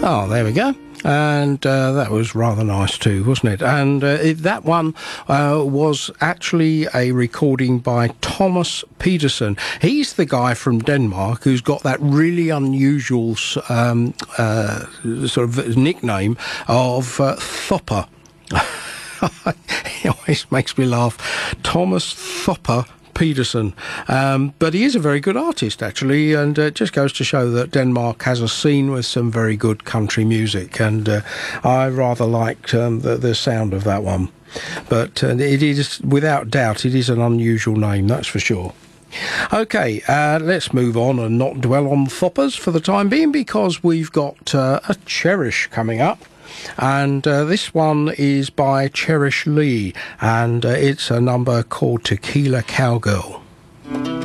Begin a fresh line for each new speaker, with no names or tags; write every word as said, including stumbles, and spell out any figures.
Oh, there we go. And uh, that was rather nice too, wasn't it? And uh, it, that one uh, was actually a recording by Thomas Pedersen. He's the guy from Denmark who's got that really unusual um, uh, sort of nickname of uh, Thopper. It always makes me laugh. Thomas Thopper Pedersen. Um, but he is a very good artist, actually, and uh, it just goes to show that Denmark has a scene with some very good country music, and uh, I rather liked um, the, the sound of that one. But uh, it is, without doubt, it is an unusual name, that's for sure. OK, uh, let's move on and not dwell on Thoppers for the time being, because we've got uh, a Cherish coming up. And uh, this one is by Cherish Lee, and uh, it's a number called Tequila Cowgirl.